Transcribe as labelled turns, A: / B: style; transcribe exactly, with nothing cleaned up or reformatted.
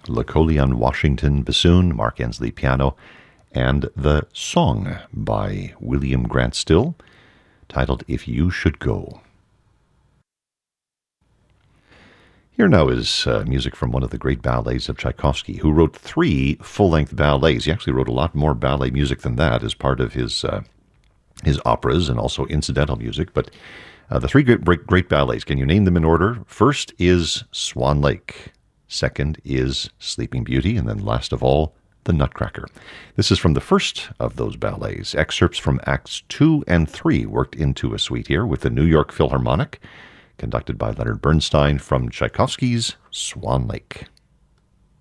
A: Lacolion Washington bassoon, Mark Ensley piano, and the Song by William Grant Still, titled If You Should Go. Here now is uh, music from one of the great ballets of Tchaikovsky, who wrote three full-length ballets. He actually wrote a lot more ballet music than that as part of his uh, his operas and also incidental music. But uh, the three great, great ballets, can you name them in order? First is Swan Lake. Second is Sleeping Beauty. And then last of all, The Nutcracker. This is from the first of those ballets. Excerpts from Acts two and three worked into a suite here with the New York Philharmonic, conducted by Leonard Bernstein, from Tchaikovsky's Swan Lake.